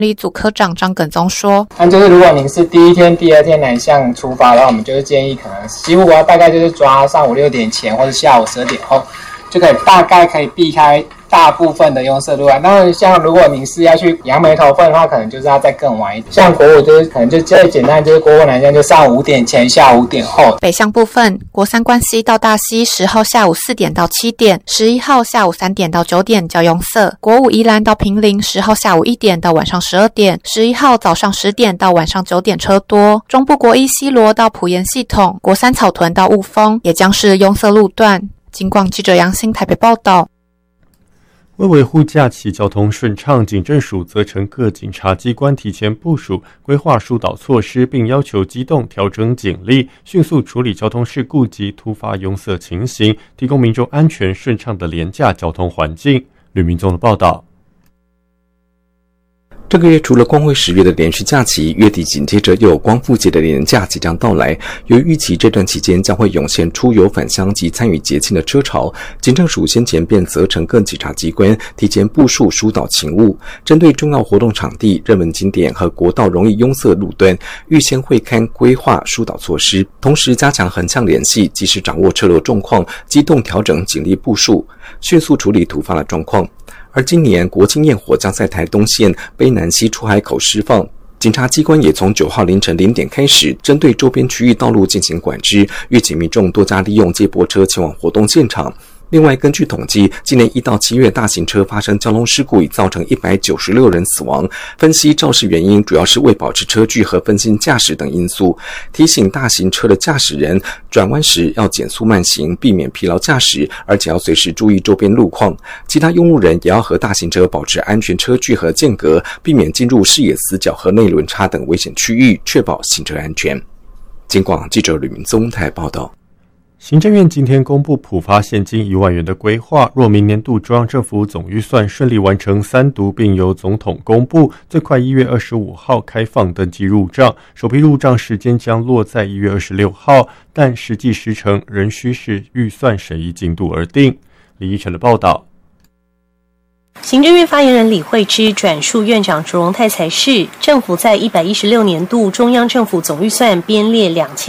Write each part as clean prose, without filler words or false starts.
理组科长张耿宗说， 但就是如果您是第一天、第二天南向出发的话，我们就是建议可能几乎大概就是抓上午6点前或者下午12点后，就大概可以避开大部分的拥塞路段。那像如果你是要去杨梅头份的话，可能就是要再更晚一点。像国五就是可能就最简单，就是国五南向就上午5点前、下午5点后。 北向部分，国三关西到大溪10号下午4点到7点，11号下午3点到9点较拥塞。国五宜兰到坪林10号下午1点到晚上12点，11号早上10点到晚上9点车多。中部国一西螺到埔盐系统，国三草屯到雾峰也将是拥塞路段。警广记者杨欣台北报道。 为维护假期交通顺畅，警政署责成各警察机关提前部署、规划疏导措施，并要求机动调整警力，迅速处理交通事故及突发拥塞情形，提供民众安全顺畅的廉价交通环境。吕明宗的报道。 这个月除了光辉10月的连续假期，月底紧接着又有光复节的连假即将到来。由于预期这段期间将会涌现出游返乡及参与节庆的车潮，警政署先前便责成各警察机关提前部署疏导勤务，针对重要活动场地、热门景点和国道容易拥塞路段，预先会勘规划疏导措施，同时加强横向联系，及时掌握车流状况，机动调整警力部署，迅速处理突发的状况。而今年国庆焰火将在台东县卑南溪出海口释放，警察机关也从9号凌晨0点开始，针对周边区域道路进行管制，预请民众多加利用接驳车前往活动现场。另外，根据统计，今年1到7月大型车发生交通事故已造成196人死亡。分析肇事原因主要是为保持车距和分心驾驶等因素，提醒大型车的驾驶人转弯时要减速慢行，避免疲劳驾驶，而且要随时注意周边路况。其他用路人也要和大型车保持安全车距和间隔，避免进入视野死角和内轮差等危险区域，确保行车安全。警广记者吕明宗台报道。 行政院今天公布普发现金1万元的规划，若明年度中央政府总预算顺利完成3读，并由总统公布，最快1月25号开放登记入账，首批入账时间将落在1月26号，但实际时程仍需视预算审议进度而定。李依晨的报道。 行政院发言人李惠芝转述院长卓荣泰才是，政府在116年度中央政府总预算编列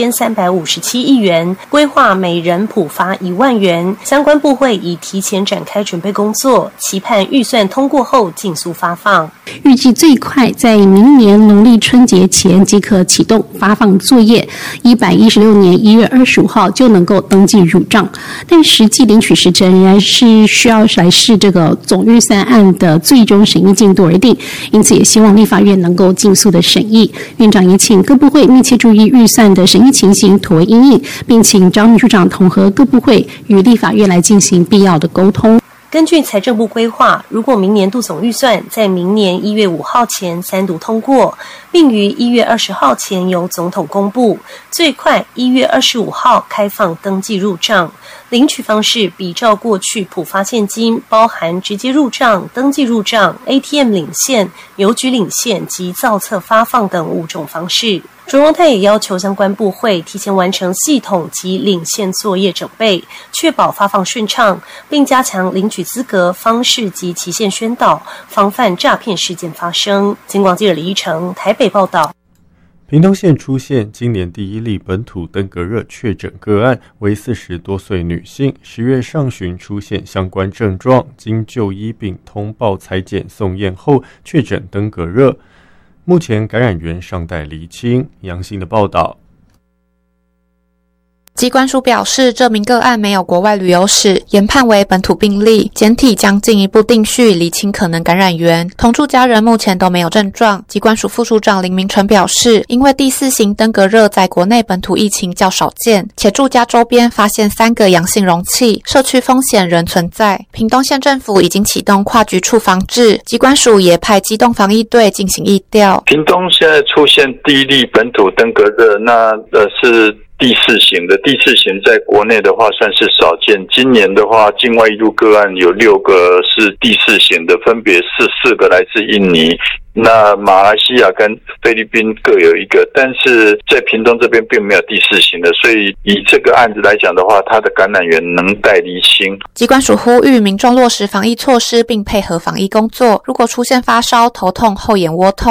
2357亿元，规划每人普发1万元，相关部会已提前展开准备工作，期盼预算通过后尽速发放。 预计最快在明年农历春节前即可启动发放作业，116年1月25号就能够登记入账，但实际领取时程仍然是需要来视这个总预算案的最终审议进度而定，因此也希望立法院能够尽速的审议。院长也请各部会密切注意预算的审议情形，妥为因应，并请张秘书长统合各部会与立法院来进行必要的沟通。 根据财政部规划，如果明年度总预算在明年1月5号前3读通过，并于1月20号前由总统公布，最快1月25号开放登记入账。领取方式比照过去普发现金，包含直接入账、登记入账、ATM 领现、邮局领现及造册发放等5种方式。卓荣泰也要求相关部会提前完成系统及领现作业准备，确保发放顺畅，并加强领取资格、方式及期限宣导，防范诈骗事件发生。警广记者李依成台北报道。 屏东县出现今年第1例本土登革热确诊个案，为40多岁女性，10月上旬出现相关症状，经就医并通报采检送验后确诊登革热，目前感染源尚待厘清。杨欣的报道。 疾管署表示，这名个案没有国外旅游史，研判为本土病例，检体将进一步定序，厘清可能感染源。同住家人目前都没有症状。疾管署副署长林明成表示，因为第4型登革热在国内本土疫情较少见，且住家周边发现3个阳性容器，社区风险仍存在。屏东县政府已经启动跨局处防治，疾管署也派机动防疫队进行疫调。 屏东现在出现第1例本土登革热，那是第4型的，第4型在国内的话算是少见。今年的话，境外移入个案有6个是第4型的，分别是4个来自印尼。那马来西亚跟菲律宾各有1个，但是在屏东这边并没有第4型的，所以以这个案子来讲的话，它的感染源能待厘清。 疾管署呼吁民众落实防疫措施，并配合防疫工作。如果出现发烧、头痛、后眼窝痛、